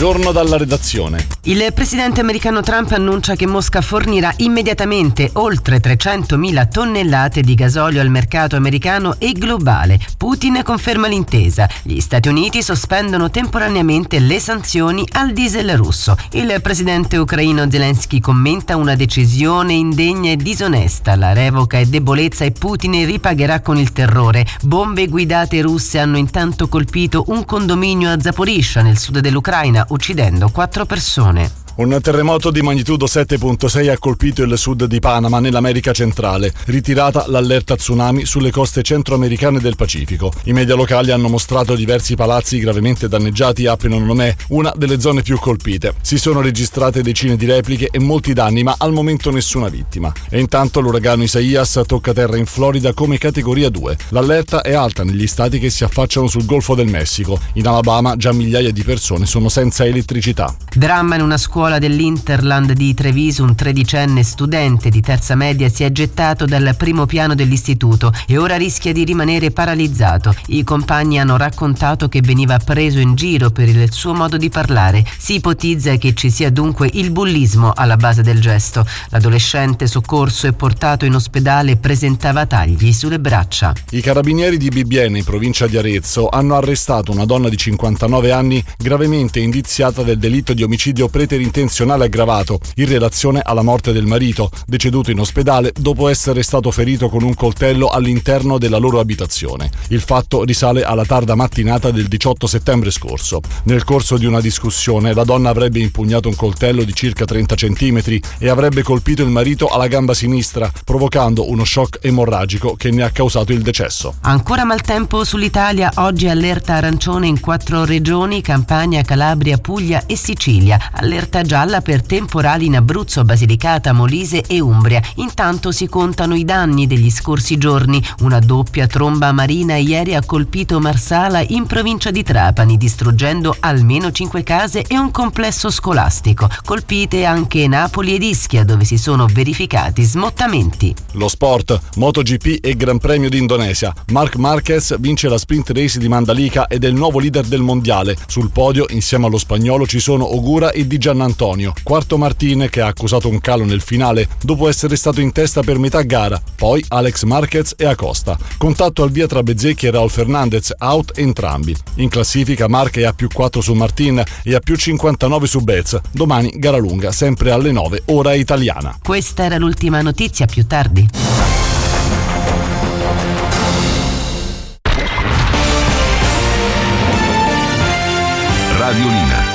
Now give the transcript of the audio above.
Buongiorno dalla redazione. Il presidente americano Trump annuncia che Mosca fornirà immediatamente oltre 300.000 tonnellate di gasolio al mercato americano e globale. Putin conferma l'intesa. Gli Stati Uniti sospendono temporaneamente le sanzioni al diesel russo. Il presidente ucraino Zelensky commenta una decisione indegna e disonesta. La revoca è debolezza e Putin ripagherà con il terrore. Bombe guidate russe hanno intanto colpito un condominio a Zaporizhzhia nel sud dell'Ucraina, uccidendo 4 persone. Un terremoto di magnitudo 7.6 ha colpito il sud di Panama, nell'America centrale. Ritirata l'allerta tsunami sulle coste centroamericane del Pacifico. I media locali hanno mostrato diversi palazzi gravemente danneggiati a Penonomé, una delle zone più colpite. Si sono registrate decine di repliche e molti danni, ma al momento nessuna vittima. E intanto l'uragano Isaias tocca terra in Florida come categoria 2. L'allerta è alta negli stati che si affacciano sul Golfo del Messico. In Alabama già migliaia di persone sono senza elettricità. Dramma in una scuola dell'Interland di Treviso. Un 13enne studente di terza media si è gettato dal primo piano dell'istituto e ora rischia di rimanere paralizzato. I compagni hanno raccontato che veniva preso in giro per il suo modo di parlare. Si ipotizza che ci sia dunque il bullismo alla base del gesto. L'adolescente, soccorso e portato in ospedale, presentava tagli sulle braccia. I carabinieri di Bibbiena, in provincia di Arezzo, hanno arrestato una donna di 59 anni gravemente indiziata del delitto di omicidio preterintenzionale aggravato in relazione alla morte del marito, deceduto in ospedale dopo essere stato ferito con un coltello all'interno della loro abitazione. Il fatto risale alla tarda mattinata del 18 settembre scorso. Nel corso di una discussione la donna avrebbe impugnato un coltello di circa 30 centimetri e avrebbe colpito il marito alla gamba sinistra, provocando uno shock emorragico che ne ha causato il decesso. Ancora maltempo sull'Italia, oggi allerta arancione in 4 regioni: Campania, Calabria, Puglia e Sicilia. Allerta gialla per temporali in Abruzzo, Basilicata, Molise e Umbria. Intanto si contano i danni degli scorsi giorni. Una doppia tromba marina ieri ha colpito Marsala in provincia di Trapani, distruggendo almeno 5 case e un complesso scolastico. Colpite anche Napoli ed Ischia, dove si sono verificati smottamenti. Lo sport, MotoGP e Gran Premio d'Indonesia. Marc Marquez vince la sprint race di Mandalika ed è il nuovo leader del mondiale. Sul podio, insieme allo spagnolo, ci sono Ogura e Di Giannantonio. Quarto Martin, che ha accusato un calo nel finale dopo essere stato in testa per metà gara. Poi Alex Marquez e Acosta. Contatto al via tra Bezzecchi e Raul Fernandez, out entrambi. In classifica Marc è a +4 su Martin e a +59 su Bez. Domani gara lunga, sempre alle 9, ora italiana. Questa era l'ultima notizia, più tardi. Radiolina.